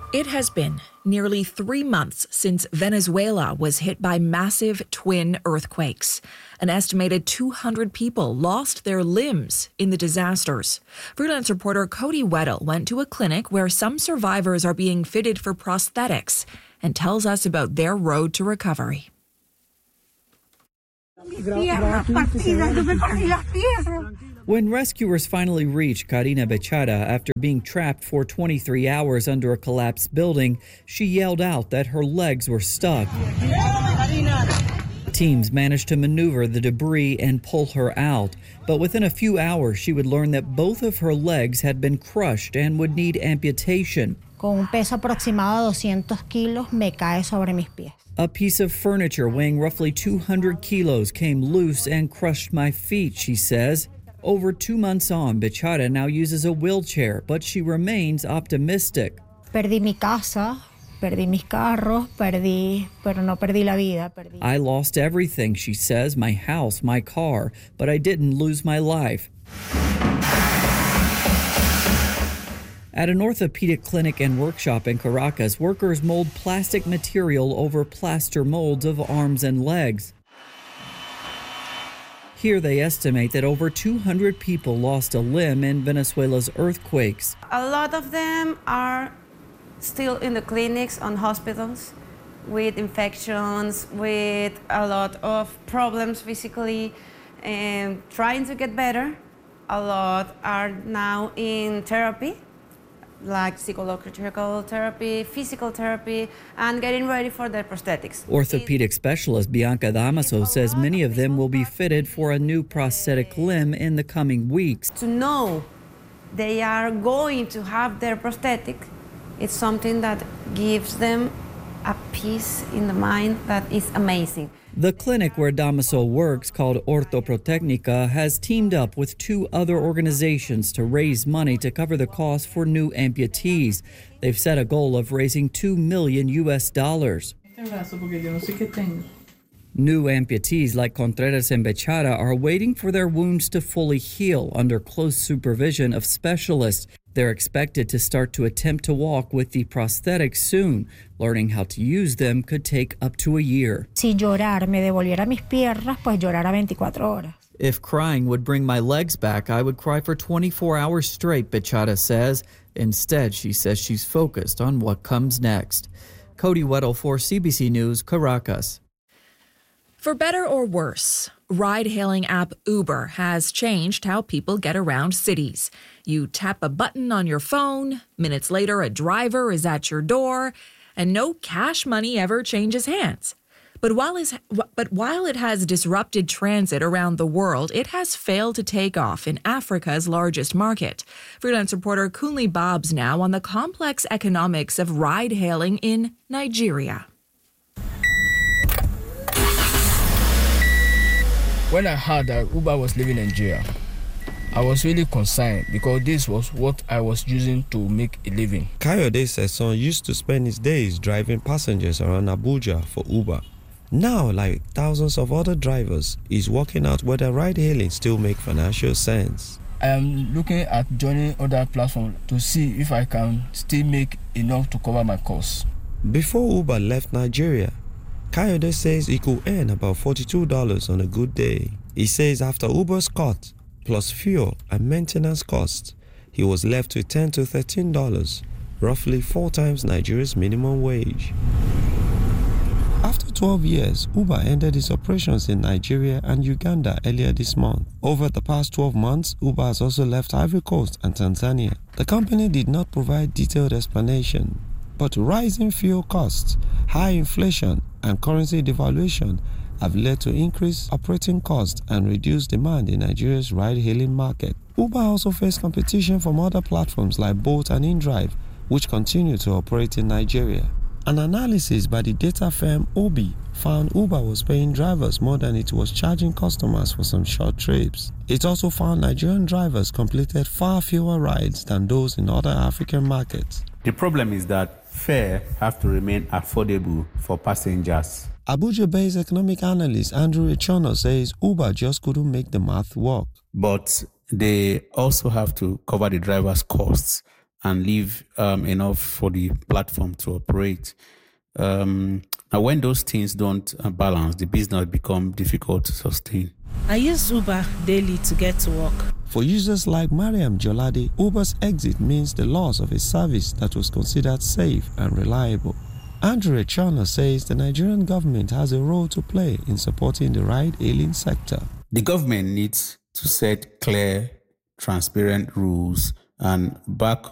It has been nearly 3 months since Venezuela was hit by massive twin earthquakes. An estimated 200 people lost their limbs in the disasters. Freelance reporter Cody Weddle went to a clinic where some survivors are being fitted for prosthetics and tells us about their road to recovery. When rescuers finally reached Karina Bechara after being trapped for 23 hours under a collapsed building, she yelled out that her legs were stuck. Teams managed to maneuver the debris and pull her out, but within a few hours she would learn that both of her legs had been crushed and would need amputation. Con un peso aproximado de 200 kilos me cae sobre mis pies. A piece of furniture weighing roughly 200 kilos came loose and crushed my feet, she says. Over 2 months on, Bechara now uses a wheelchair, but she remains optimistic. Perdí mi casa, perdí mis carros, pero no perdí la vida. I lost everything, she says, my house, my car, but I didn't lose my life. At an orthopedic clinic and workshop in Caracas, workers mold plastic material over plaster molds of arms and legs. Here they estimate that over 200 people lost a limb in Venezuela's earthquakes. A lot of them are still in the clinics and hospitals with infections, with a lot of problems physically, and trying to get better. A lot are now in therapy, like psychological therapy, physical therapy, and getting ready for their prosthetics. Orthopedic specialist Bianca Damaso says many of them will be fitted for a new prosthetic limb in the coming weeks. To know they are going to have their prosthetic, it's something that gives them a peace in the mind that is amazing. The clinic where Damaso works, called Orthoprotecnica, has teamed up with 2 other organizations to raise money to cover the cost for new amputees. They've set a goal of raising $2 million. New amputees like Contreras and Bechara are waiting for their wounds to fully heal under close supervision of specialists. They're expected to start to attempt to walk with the prosthetics soon. Learning how to use them could take up to a year. Si llorar me devolviera mis piernas, pues llorara 24 horas. If crying would bring my legs back, I would cry for 24 hours straight, Bechara says. Instead, she says she's focused on what comes next. Cody Weddle for CBC News, Caracas. For better or worse, ride-hailing app Uber has changed how people get around cities. You tap a button on your phone, minutes later a driver is at your door, and no cash money ever changes hands. But while it has disrupted transit around the world, it has failed to take off in Africa's largest market. Freelance reporter Kunle Bobs now on the complex economics of ride-hailing in Nigeria. When I heard that Uber was leaving Nigeria, I was really concerned because this was what I was using to make a living. Kayode says son used to spend his days driving passengers around Abuja for Uber. Now, like thousands of other drivers, he's working out whether ride-hailing still make financial sense. I am looking at joining other platforms to see if I can still make enough to cover my costs. Before Uber left Nigeria, Kayode says he could earn about $42 on a good day. He says after Uber's cut, plus fuel and maintenance costs, he was left with $10 to $13, roughly 4 times Nigeria's minimum wage. After 12 years, Uber ended its operations in Nigeria and Uganda earlier this month. Over the past 12 months, Uber has also left Ivory Coast and Tanzania. The company did not provide detailed explanation, but rising fuel costs, high inflation, and currency devaluation have led to increased operating costs and reduced demand in Nigeria's ride-hailing market. Uber also faced competition from other platforms like Bolt and InDrive, which continue to operate in Nigeria. An analysis by the data firm Obi found Uber was paying drivers more than it was charging customers for some short trips. It also found Nigerian drivers completed far fewer rides than those in other African markets. The problem is that fares have to remain affordable for passengers. Abuja-based economic analyst Andrew Echono says Uber just couldn't make the math work. But they also have to cover the driver's costs and leave enough for the platform to operate. Now, when those things don't balance, the business becomes difficult to sustain. I use Uber daily to get to work. For users like Mariam Jolade, Uber's exit means the loss of a service that was considered safe and reliable. Andrew Echana says the Nigerian government has a role to play in supporting the ride-hailing sector. The government needs to set clear, transparent rules and back